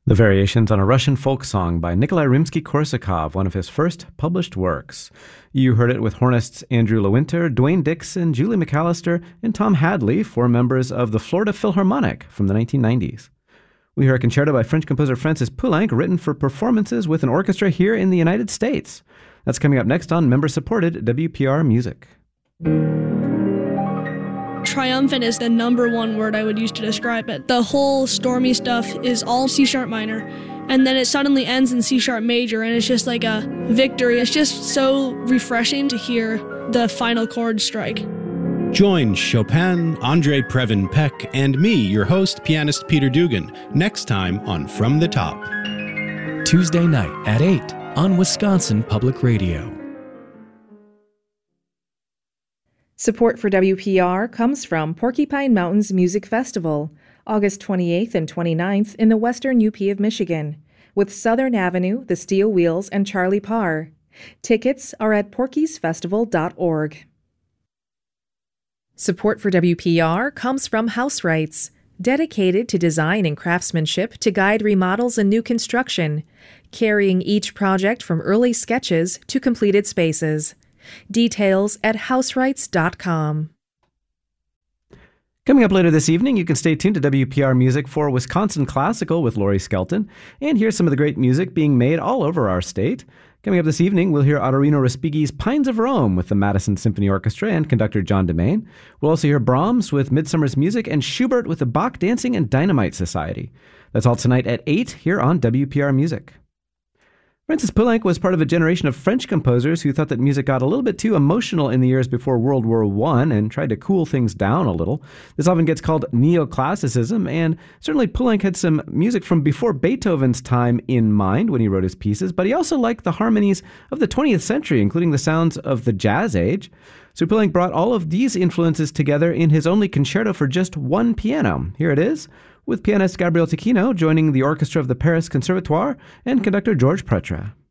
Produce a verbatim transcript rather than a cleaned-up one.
The Variations on a Russian Folk Song by Nikolai Rimsky-Korsakov, one of his first published works. You heard it with hornists Andrew Lewinter, Dwayne Dixon, Julie McAllister, and Tom Hadley, four members of the Florida Philharmonic from the nineteen nineties. We hear a concerto by French composer Francis Poulenc, written for performances with an orchestra here in the United States. That's coming up next on member-supported W P R Music. Triumphant is the number one word I would use to describe it. The whole stormy stuff is all C-sharp minor, and then it suddenly ends in C-sharp major, and it's just like a victory. It's just so refreshing to hear the final chord strike. Join Chopin, Andre Previn Peck, and me, your host, pianist Peter Dugan, next time on From the Top. Tuesday night at eight on Wisconsin Public Radio. Support for W P R comes from Porcupine Mountains Music Festival, August twenty-eighth and twenty-ninth in the western U P of Michigan, with Southern Avenue, the Steel Wheels, and Charlie Parr. Tickets are at porkies festival dot org. Support for W P R comes from House Rights, dedicated to design and craftsmanship to guide remodels and new construction, carrying each project from early sketches to completed spaces. Details at house rights dot com. Coming up later this evening, you can stay tuned to W P R Music for Wisconsin Classical with Laurie Skelton, and hear some of the great music being made all over our state. Coming up this evening, we'll hear Ottorino Respighi's Pines of Rome with the Madison Symphony Orchestra and conductor John DeMaine. We'll also hear Brahms with Midsummer's Music and Schubert with the Bach Dancing and Dynamite Society. That's all tonight at eight here on W P R Music. Francis Poulenc was part of a generation of French composers who thought that music got a little bit too emotional in the years before World War One and tried to cool things down a little. This often gets called neoclassicism, and certainly Poulenc had some music from before Beethoven's time in mind when he wrote his pieces, but he also liked the harmonies of the twentieth century, including the sounds of the Jazz Age. So Poulenc brought all of these influences together in his only concerto for just one piano. Here it is, with pianist Gabriel Tacchino joining the orchestra of the Paris Conservatoire and conductor George Pretra.